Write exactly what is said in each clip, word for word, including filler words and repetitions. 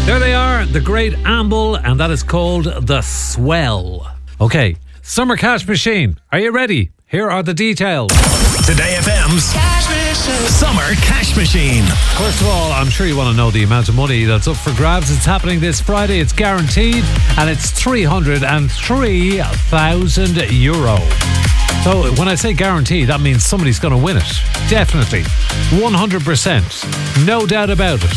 There they are, the Great Amble, and that is called The Swell. Okay, Summer Cash Machine. Are you ready? Here are the details. Today F M's Cash Machine. Summer Cash Machine. First of all, I'm sure you want to know the amount of money that's up for grabs. It's happening this Friday. It's guaranteed, and it's three hundred three thousand euro. So when I say guaranteed, that means somebody's going to win it. Definitely. one hundred percent. No doubt about it.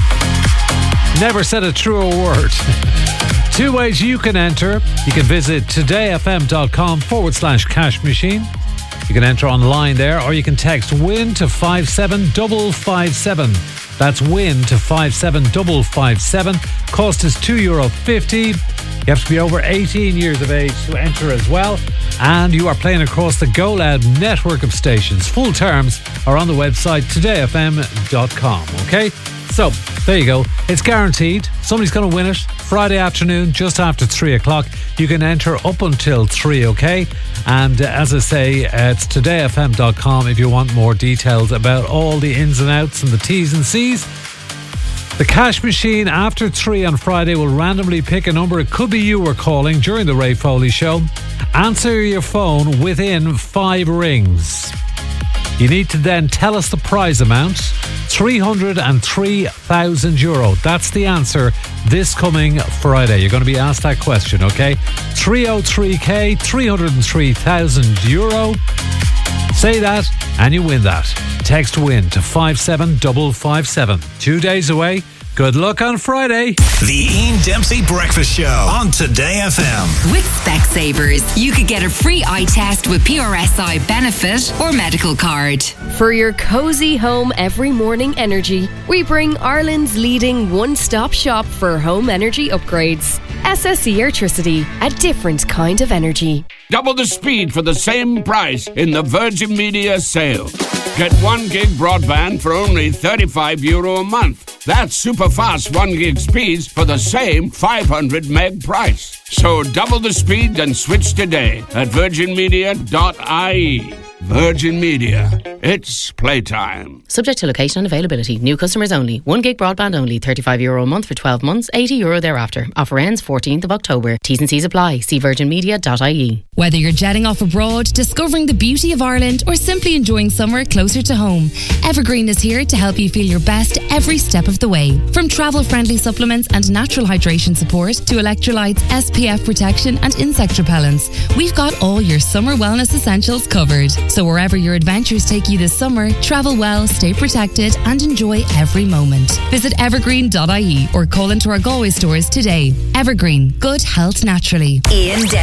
Never said a truer word. Two ways you can enter. You can visit todayfm.com forward slash cash machine. You can enter online there, or you can text WIN to five seven five five seven. That's WIN to five seven five five seven. Cost is two euro fifty. You have to be over eighteen years of age to enter as well. And you are playing across the Go Loud network of stations. Full terms are on the website today f m dot com. Okay? So, there you go. It's guaranteed. Somebody's going to win it. Friday afternoon, just after three o'clock. You can enter up until three, okay? And uh, as I say, uh, it's today f m dot com if you want more details about all the ins and outs and the T's and C's. The cash machine after three on Friday will randomly pick a number. It could be you we're calling during the Ray Foley Show. Answer your phone within five rings. You need to then tell us the prize amount. three hundred three thousand euro. That's the answer this coming Friday. You're going to be asked that question, okay? three oh three K, three hundred three thousand euro. Say that and you win that. Text WIN to five seven five five seven. Two days away. Good luck on Friday. The Ian Dempsey Breakfast Show on Today F M. With Specsavers, you could get a free eye test with P R S I benefit or medical card. For your cosy home every morning energy, we bring Ireland's leading one-stop shop for home energy upgrades. S S E Airtricity, a different kind of energy. Double the speed for the same price in the Virgin Media sale. Get one gig broadband for only thirty-five euro a month. That's super fast one gig speeds for the same five hundred meg price. So double the speed and switch today at virgin media dot I E. Virgin Media. It's playtime. Subject to location and availability. New customers only. One gig broadband only. thirty-five euro a month for twelve months. eighty euro thereafter. Offer ends fourteenth of October. T's and C's apply. See virgin media dot I E. Whether you're jetting off abroad, discovering the beauty of Ireland, or simply enjoying summer closer to home, Evergreen is here to help you feel your best every step of the way. From travel-friendly supplements and natural hydration support to electrolytes, S P F protection and insect repellents, we've got all your summer wellness essentials covered. So wherever your adventures take you this summer, travel well, stay protected and enjoy every moment. Visit evergreen dot I E or call into our Galway stores today. Evergreen, good health naturally. Ian